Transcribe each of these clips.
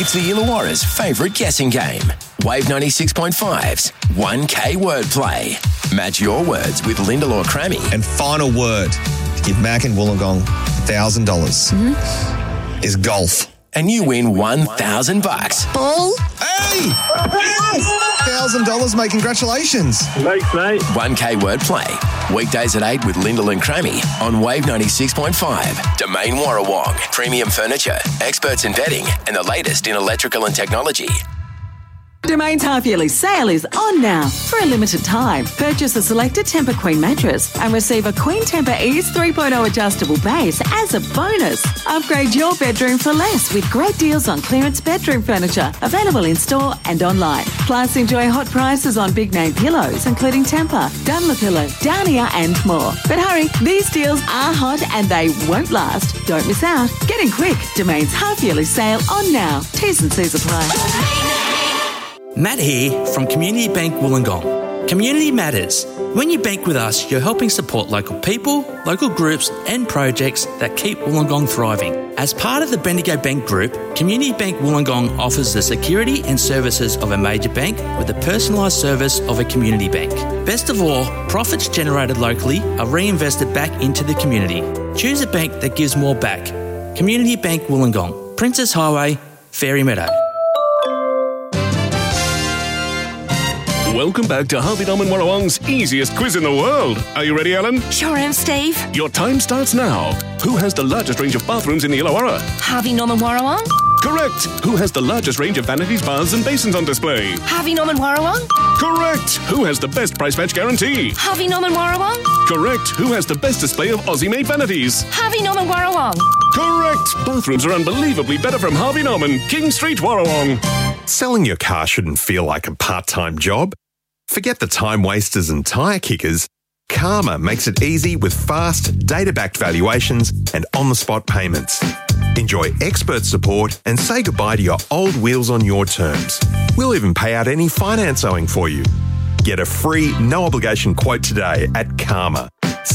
It's the Illawarra's favourite guessing game. Wave 96.5's 1K Wordplay. Match your words with Lyndall or Crammy. And final word to give Mac and Wollongong $1,000 is golf. And you win $1,000. Ball. Hey! $1,000, mate. Congratulations. Thanks, mate. 1K Wordplay. Weekdays at 8 with Lyndall and Crammy on Wave 96.5. Domain Warrawong. Premium furniture, experts in bedding, and the latest in electrical and technology. Domain's half-yearly sale is on now. For a limited time, purchase a selected Tempur Queen mattress and receive a Queen Tempur Ease 3.0 adjustable base as a bonus. Upgrade your bedroom for less with great deals on clearance bedroom furniture, available in-store and online. Plus, enjoy hot prices on big-name pillows, including Tempur, Dunlopillow, Downier and more. But hurry, these deals are hot and they won't last. Don't miss out. Get in quick. Domain's half-yearly sale on now. T's and C's apply. Matt here from Community Bank Wollongong. Community matters. When you bank with us, you're helping support local people, local groups and projects that keep Wollongong thriving. As part of the Bendigo Bank Group, Community Bank Wollongong offers the security and services of a major bank with the personalised service of a community bank. Best of all, profits generated locally are reinvested back into the community. Choose a bank that gives more back. Community Bank Wollongong, Princess Highway, Fairy Meadow. Welcome back to Harvey Norman Warrawong's easiest quiz in the world. Are you ready, Ellen? Sure am, Steve. Your time starts now. Who has the largest range of bathrooms in the Illawarra? Harvey Norman Warrawong. Correct. Who has the largest range of vanities, baths and basins on display? Harvey Norman Warrawong. Correct. Who has the best price match guarantee? Harvey Norman Warrawong. Correct. Who has the best display of Aussie-made vanities? Harvey Norman Warrawong. Correct. Bathrooms are unbelievably better from Harvey Norman, King Street, Warrawong. Selling your car shouldn't feel like a part-time job. Forget the time wasters and tyre kickers. Karma makes it easy with fast, data-backed valuations and on-the-spot payments. Enjoy expert support and say goodbye to your old wheels on your terms. We'll even pay out any finance owing for you. Get a free, no-obligation quote today at Karma.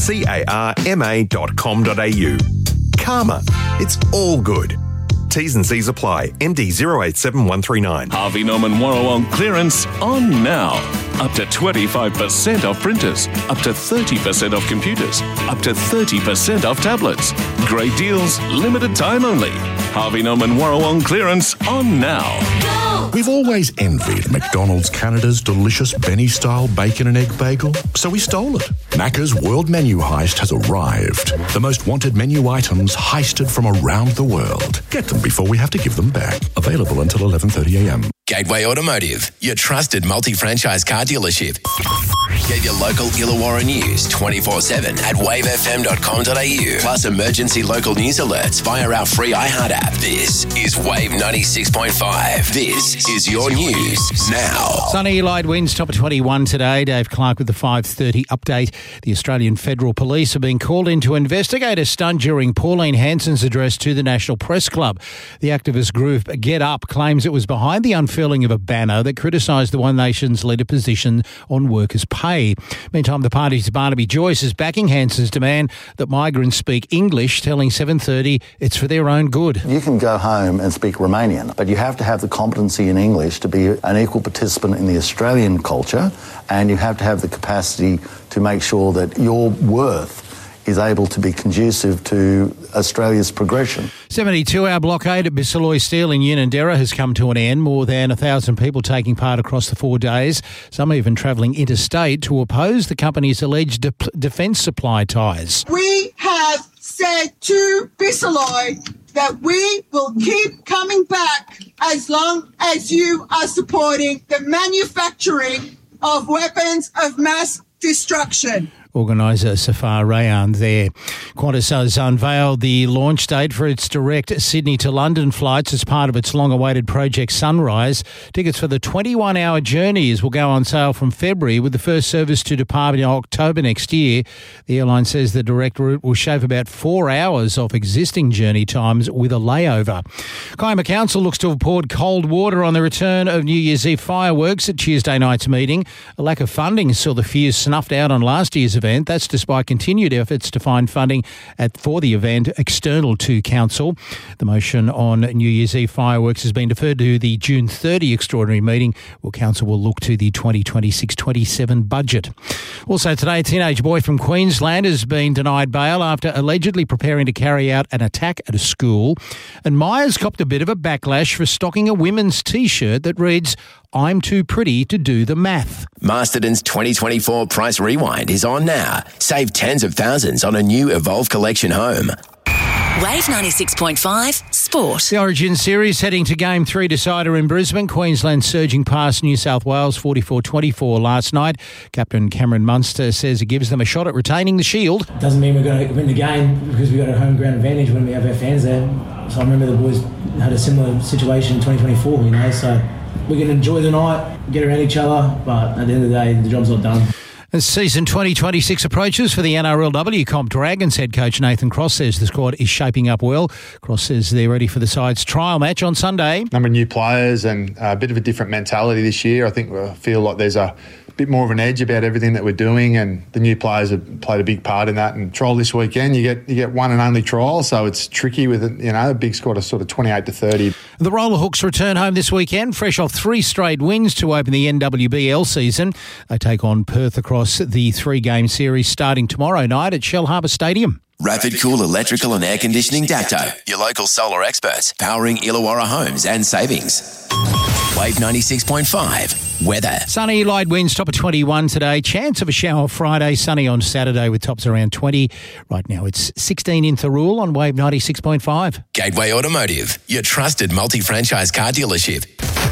CARMA.com.au. Karma. It's all good. T's and C's apply. MD 087139. Harvey Norman Warrawong clearance on now. Up to 25% off printers, up to 30% off computers, up to 30% off tablets. Great deals, limited time only. Harvey Norman Warrawong clearance on now. We've always envied McDonald's Canada's delicious Benny-style bacon and egg bagel, so we stole it. Macca's World Menu Heist has arrived. The most wanted menu items heisted from around the world. Get them before we have to give them back. Available until 11:30am. Gateway Automotive, your trusted multi-franchise car dealership. Get your local Illawarra news 24/7 at wavefm.com.au. Plus emergency local news alerts via our free iHeart app. This is Wave 96.5. This is your news now. Sunny, light winds, top of 21 today. Dave Clark with the 5:30 update. The Australian Federal Police are being called in to investigate a stunt during Pauline Hanson's address to the National Press Club. The activist group Get Up claims it was behind the unfurling of a banner that criticised the One Nation's leader position on workers' pay. Meantime, the party's Barnaby Joyce is backing Hanson's demand that migrants speak English, telling 7:30 it's for their own good. You can go home and speak Romanian, but you have to have the competency in English to be an equal participant in the Australian culture, and you have to have the capacity to make sure that your worth is able to be conducive to Australia's progression. 72-hour blockade at Bisalloy Steel in Unanderra has come to an end. More than 1,000 people taking part across the 4 days, some even travelling interstate to oppose the company's alleged defence supply ties. We have said to Bisalloy that we will keep coming back as long as you are supporting the manufacturing of weapons of mass destruction. Organiser Safar Rayan there. Qantas has unveiled the launch date for its direct Sydney to London flights as part of its long-awaited Project Sunrise. Tickets for the 21-hour journeys will go on sale from February, with the first service to depart in October next year. The airline says the direct route will shave about 4 hours off existing journey times with a layover. Kiama Council looks to have poured cold water on the return of New Year's Eve fireworks at Tuesday night's meeting. A lack of funding saw the fears snuffed out on last year's event. That's despite continued efforts to find funding for the event external to council. The motion on New Year's Eve fireworks has been deferred to the June 30 extraordinary meeting, where council will look to the 2026-27 budget. Also today, a teenage boy from Queensland has been denied bail after allegedly preparing to carry out an attack at a school. And Myers copped a bit of a backlash for stocking a women's T-shirt that reads, "I'm too pretty to do the math." Masterton's 2024 Price Rewind is on now. Save tens of thousands on a new Evolve Collection home. Wave 96.5 Sport. The Origin Series heading to Game 3 decider in Brisbane. Queensland surging past New South Wales 44-24 last night. Captain Cameron Munster says it gives them a shot at retaining the shield. Doesn't mean we're going to win the game because we've got a home ground advantage when we have our fans there. So I remember the boys had a similar situation in 2024, so we can enjoy the night, get around each other, but at the end of the day, the job's not done. As season 2026 approaches for the NRLW comp, Dragons head coach Nathan Cross says the squad is shaping up well. Cross says they're ready for the side's trial match on Sunday. Number of new players and a bit of a different mentality this year. I think we feel like there's a bit more of an edge about everything that we're doing, and the new players have played a big part in that. And trial this weekend, you get one and only trial, so it's tricky with a big squad of sort of 28-30. The Roller Hooks return home this weekend, fresh off 3 straight wins to open the NWBL season. They take on Perth across the 3-game series starting tomorrow night at Shell Harbour Stadium. Rapid Cool Electrical and Air Conditioning Dapto, your local solar experts, powering Illawarra homes and savings. Wave 96.5 weather. Sunny, light winds, top of 21 today. Chance of a shower Friday, sunny on Saturday with tops around 20. Right now it's 16 in Thirroul on Wave 96.5. Gateway Automotive, your trusted multi-franchise car dealership.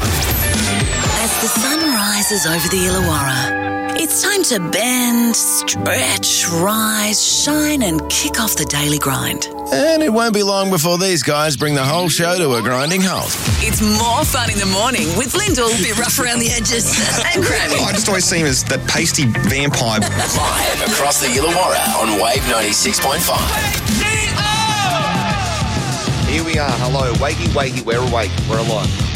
As the sun rises over the Illawarra, it's time to bend, stretch, rise, shine and kick off the daily grind. And it won't be long before these guys bring the whole show to a grinding halt. It's more fun in the morning with Lyndall, a bit rough around the edges, and Grammy. I just always see him as that pasty vampire. Live across the Illawarra on Wave 96.5. Here we are. Hello. Wakey, wakey. We're awake. We're alive.